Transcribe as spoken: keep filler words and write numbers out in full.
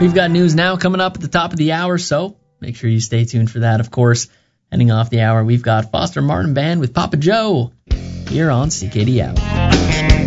We've got news now coming up at the top of the hour, so make sure you stay tuned for that, of course. Ending off the hour, we've got Foster Martin Band with Papa Joe here on C K D O.